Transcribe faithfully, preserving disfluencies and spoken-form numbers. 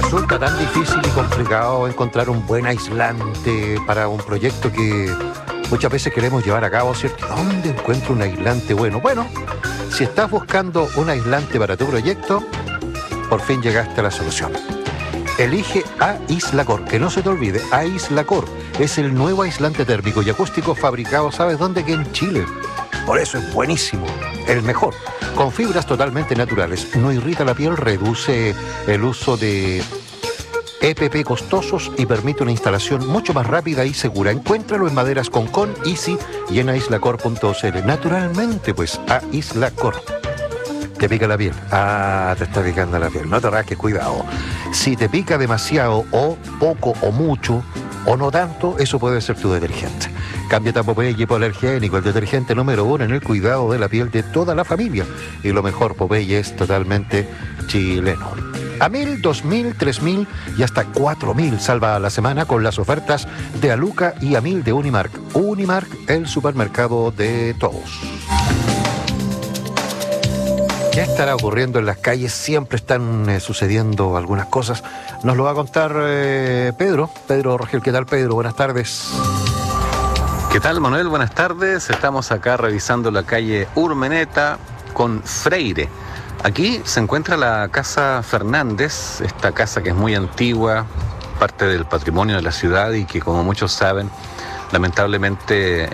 Resulta tan difícil y complicado encontrar un buen aislante para un proyecto que muchas veces queremos llevar a cabo, ¿cierto? ¿Dónde encuentro un aislante bueno? Bueno, si estás buscando un aislante para tu proyecto, por fin llegaste a la solución. Elige Aislacor, que no se te olvide, Aislacor es el nuevo aislante térmico y acústico fabricado, ¿sabes dónde? Que en Chile. Por eso es buenísimo, el mejor, con fibras totalmente naturales, no irrita la piel, reduce el uso de E P P costosos y permite una instalación mucho más rápida y segura. Encuéntralo en Maderas Concón, Easy y en aislacor punto c l. Naturalmente, pues, Aislacor. ¿Te pica la piel? Ah, te está picando la piel. No te rasques, cuidado. Si te pica demasiado o poco o mucho o no tanto, eso puede ser tu detergente. Cámbiate a Popeye Hipoalergénico, el detergente número uno en el cuidado de la piel de toda la familia. Y lo mejor, Popeye es totalmente chileno. A mil, dos mil, tres mil y hasta cuatro mil salva a la semana con las ofertas de Aluca y a mil de Unimark. Unimark, el supermercado de todos. ¿Qué estará ocurriendo en las calles? Siempre están eh, sucediendo algunas cosas. Nos lo va a contar eh, Pedro. Pedro Rogel, ¿qué tal, Pedro? Buenas tardes. ¿Qué tal, Manuel? Buenas tardes. Estamos acá revisando la calle Urmeneta con Freire. Aquí se encuentra la Casa Fernández, esta casa que es muy antigua, parte del patrimonio de la ciudad y que, como muchos saben, lamentablemente